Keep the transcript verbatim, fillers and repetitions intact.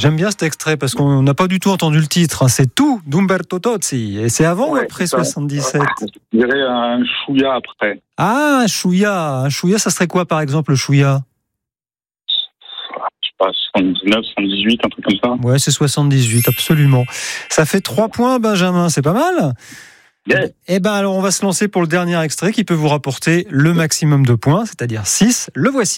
J'aime bien cet extrait parce qu'on n'a pas du tout entendu le titre. C'est tout d'Umberto Tozzi. Et c'est avant ouais, ou après soixante-dix-sept? Je dirais un chouïa après. Ah, un chouïa. Un chouïa, ça serait quoi par exemple le chouïa? Je sais pas, soixante-dix-neuf, soixante-dix-huit, un truc comme ça. Ouais, c'est soixante-dix-huit, absolument. Ça fait trois points, Benjamin. C'est pas mal? Yeah. Eh ben alors, on va se lancer pour le dernier extrait qui peut vous rapporter le maximum de points, c'est-à-dire six. Le voici.